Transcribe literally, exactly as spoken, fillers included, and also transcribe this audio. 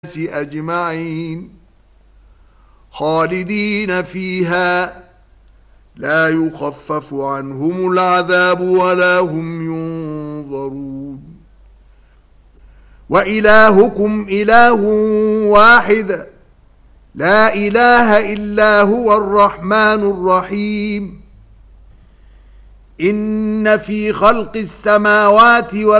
أجمعين خالدين فيها لا يخفف عنهم العذاب ولا هم ينظرون. وإلهكم إله واحد لا إله إلا هو الرحمن الرحيم. إن في خلق السماوات والأرض